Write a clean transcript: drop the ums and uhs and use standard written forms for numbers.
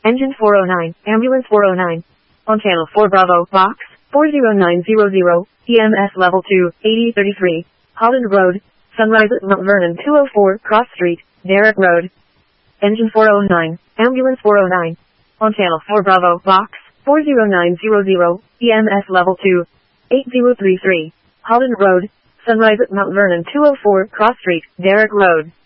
Engine 409, Ambulance 409. On channel 4 Bravo, box 40900, EMS level 2, 8033, Holland Road, Sunrise at Mount Vernon 204, Cross Street, Derrick Road. Engine 409, Ambulance 409. On channel 4 Bravo, box 40900, EMS level 2, 8033, Holland Road, Sunrise at Mount Vernon 204, Cross Street, Derrick Road.